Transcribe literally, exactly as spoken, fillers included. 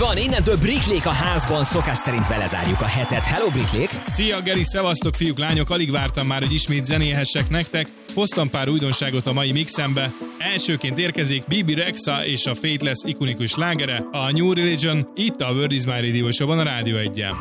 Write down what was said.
van, innentől Bricklék a házban, szokás szerint vele zárjuk a hetet. Hello, Bricklék! Szia, Geri, szevasztok, fiúk, lányok, alig vártam már, hogy ismét zenéhessek nektek. Hoztam pár újdonságot a mai mixembe. Elsőként érkezik Bibi Rexha és a Faithless ikonikus slágere, a New Religion, itt a World is My Radio Show-ban a Rádió egyen.